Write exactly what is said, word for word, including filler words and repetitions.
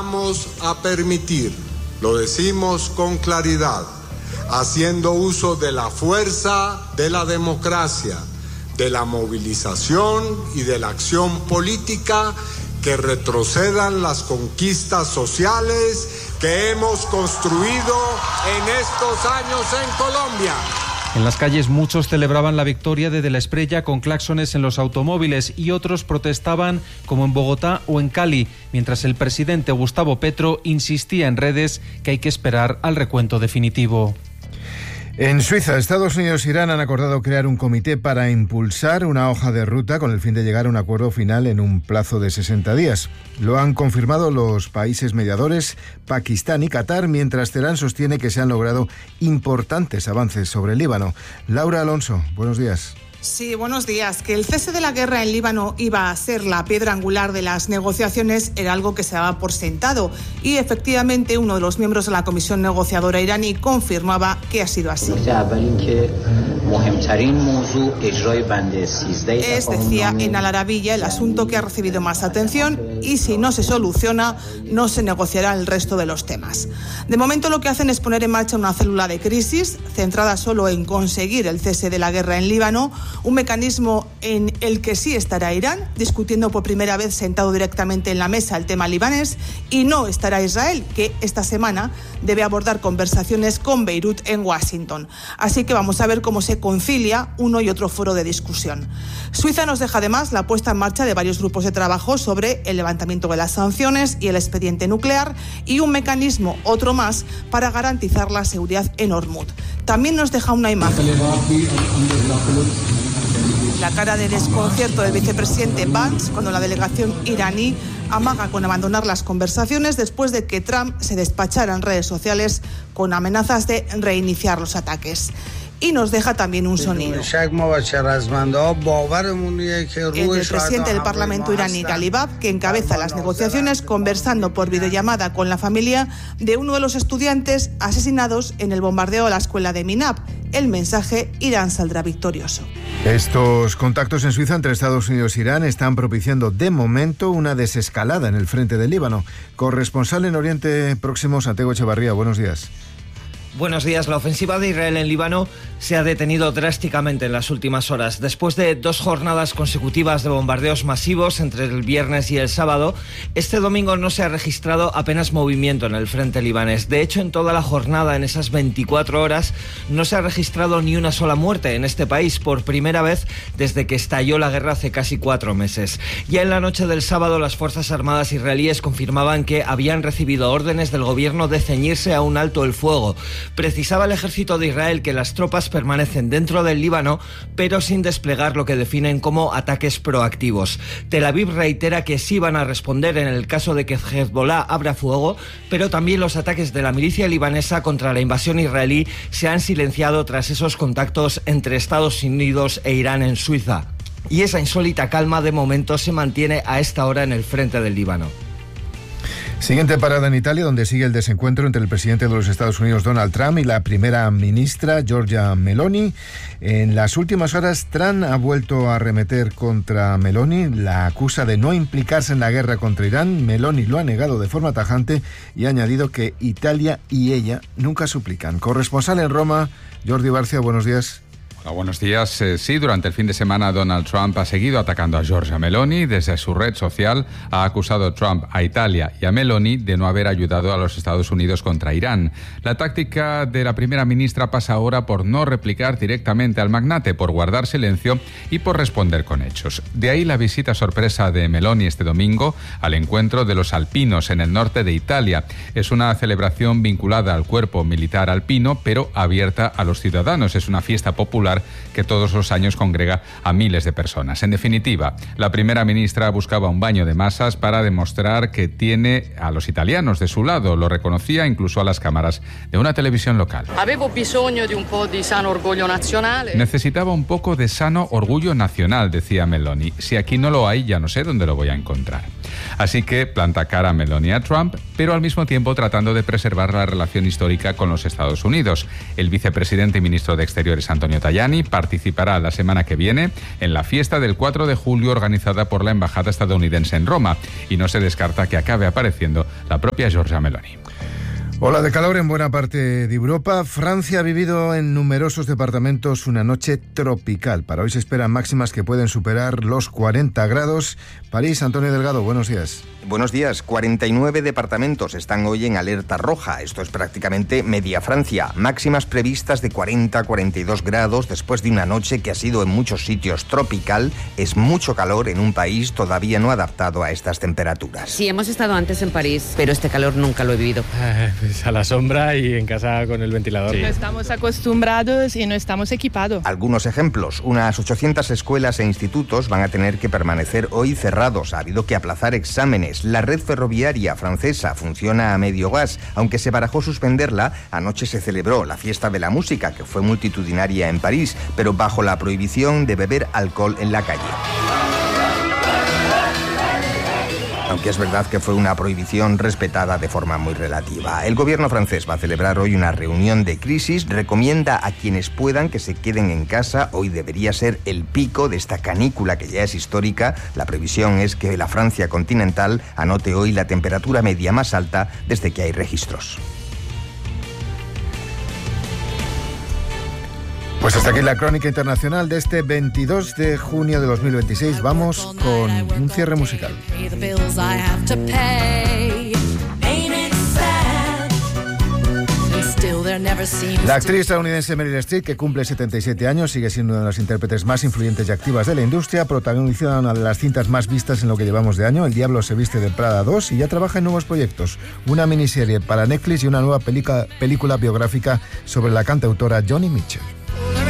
vamos a permitir, lo decimos con claridad, haciendo uso de la fuerza de la democracia, de la movilización y de la acción política, que retrocedan las conquistas sociales que hemos construido en estos años en Colombia. En las calles muchos celebraban la victoria de De la Espriella con claxones en los automóviles y otros protestaban, como en Bogotá o en Cali, mientras el presidente Gustavo Petro insistía en redes que hay que esperar al recuento definitivo. En Suiza, Estados Unidos e Irán han acordado crear un comité para impulsar una hoja de ruta con el fin de llegar a un acuerdo final en un plazo de sesenta días. Lo han confirmado los países mediadores, Pakistán y Qatar, mientras Teherán sostiene que se han logrado importantes avances sobre el Líbano. Laura Alonso, buenos días. Sí, buenos días. Que el cese de la guerra en Líbano iba a ser la piedra angular de las negociaciones era algo que se daba por sentado y efectivamente uno de los miembros de la comisión negociadora iraní confirmaba que ha sido así. Es, decía en Al Arabiya, el asunto que ha recibido más atención y si no se soluciona, no se negociará el resto de los temas. De momento lo que hacen es poner en marcha una célula de crisis centrada solo en conseguir el cese de la guerra en Líbano, un mecanismo en el que sí estará Irán, discutiendo por primera vez sentado directamente en la mesa el tema libanés, y no estará Israel, que esta semana debe abordar conversaciones con Beirut en Washington. Así que vamos a ver cómo se concilia uno y otro foro de discusión. Suiza nos deja además la puesta en marcha de varios grupos de trabajo sobre el levantamiento de las sanciones y el expediente nuclear y un mecanismo, otro más, para garantizar la seguridad en Hormuz. También nos deja una imagen. La cara de desconcierto del vicepresidente Vance cuando la delegación iraní amaga con abandonar las conversaciones después de que Trump se despachara en redes sociales con amenazas de reiniciar los ataques. Y nos deja también un sonido. El del presidente del Parlamento iraní, Ghalibaf, que encabeza las negociaciones conversando por videollamada con la familia de uno de los estudiantes asesinados en el bombardeo a la escuela de Minab. El mensaje: Irán saldrá victorioso. Estos contactos en Suiza entre Estados Unidos e Irán están propiciando de momento una desescalada en el frente del Líbano. Corresponsal en Oriente Próximo, Santiago Echevarría, buenos días. Buenos días. La ofensiva de Israel en Líbano se ha detenido drásticamente en las últimas horas. Después de dos jornadas consecutivas de bombardeos masivos entre el viernes y el sábado, este domingo no se ha registrado apenas movimiento en el frente libanés. De hecho, en toda la jornada, en esas veinticuatro horas, no se ha registrado ni una sola muerte en este país, por primera vez desde que estalló la guerra hace casi cuatro meses. Ya en la noche del sábado, las Fuerzas Armadas israelíes confirmaban que habían recibido órdenes del gobierno de ceñirse a un alto el fuego. Precisaba el ejército de Israel que las tropas permanecen dentro del Líbano, pero sin desplegar lo que definen como ataques proactivos. Tel Aviv reitera que sí van a responder en el caso de que Hezbollah abra fuego, pero también los ataques de la milicia libanesa contra la invasión israelí se han silenciado tras esos contactos entre Estados Unidos e Irán en Suiza. Y esa insólita calma de momento se mantiene a esta hora en el frente del Líbano. Siguiente parada en Italia, donde sigue el desencuentro entre el presidente de los Estados Unidos, Donald Trump, y la primera ministra, Giorgia Meloni. En las últimas horas, Trump ha vuelto a arremeter contra Meloni, la acusa de no implicarse en la guerra contra Irán. Meloni lo ha negado de forma tajante y ha añadido que Italia y ella nunca suplican. Corresponsal en Roma, Jordi Barcia, buenos días. Hola, buenos días. Eh, sí, durante el fin de semana Donald Trump ha seguido atacando a Giorgia Meloni. Desde su red social ha acusado Trump a Italia y a Meloni de no haber ayudado a los Estados Unidos contra Irán. La táctica de la primera ministra pasa ahora por no replicar directamente al magnate, por guardar silencio y por responder con hechos. De ahí la visita sorpresa de Meloni este domingo al encuentro de los alpinos en el norte de Italia. Es una celebración vinculada al cuerpo militar alpino, pero abierta a los ciudadanos. Es una fiesta popular que todos los años congrega a miles de personas. En definitiva, la primera ministra buscaba un baño de masas para demostrar que tiene a los italianos de su lado. Lo reconocía incluso a las cámaras de una televisión local. Avevo bisogno di un po' di sano orgoglio nazionale. Necesitaba un poco de sano orgullo nacional, decía Meloni. Si aquí no lo hay, ya no sé dónde lo voy a encontrar. Así que planta cara a Meloni y a Trump, pero al mismo tiempo tratando de preservar la relación histórica con los Estados Unidos. El vicepresidente y ministro de Exteriores Antonio Tajani participará la semana que viene en la fiesta del cuatro de julio organizada por la Embajada estadounidense en Roma, y no se descarta que acabe apareciendo la propia Giorgia Meloni. Ola de calor en buena parte de Europa. Francia ha vivido en numerosos departamentos una noche tropical. Para hoy se esperan máximas que pueden superar los cuarenta grados. París, Antonio Delgado, buenos días. Buenos días. cuarenta y nueve departamentos están hoy en alerta roja. Esto es prácticamente media Francia. Máximas previstas de cuarenta a cuarenta y dos grados después de una noche que ha sido en muchos sitios tropical. Es mucho calor en un país todavía no adaptado a estas temperaturas. Sí, hemos estado antes en París, pero este calor nunca lo he vivido. A la sombra y en casa con el ventilador. Sí. No estamos acostumbrados y no estamos equipados. Algunos ejemplos. Unas ochocientas escuelas e institutos van a tener que permanecer hoy cerrados. Ha habido que aplazar exámenes. La red ferroviaria francesa funciona a medio gas. Aunque se barajó suspenderla, anoche se celebró la fiesta de la música, que fue multitudinaria en París, pero bajo la prohibición de beber alcohol en la calle. Aunque es verdad que fue una prohibición respetada de forma muy relativa. El gobierno francés va a celebrar hoy una reunión de crisis, recomienda a quienes puedan que se queden en casa. Hoy debería ser el pico de esta canícula que ya es histórica. La previsión es que la Francia continental anote hoy la temperatura media más alta desde que hay registros. Pues hasta aquí la crónica internacional de este veintidós de junio de dos mil veintiséis. Vamos con un cierre musical. La actriz estadounidense Meryl Streep, que cumple setenta y siete años, sigue siendo una de las intérpretes más influyentes y activas de la industria. Protagoniza una de las cintas más vistas en lo que llevamos de año, El Diablo se viste de Prada dos, y ya trabaja en nuevos proyectos, una miniserie para Netflix y una nueva película, película biográfica sobre la cantautora Joni Mitchell.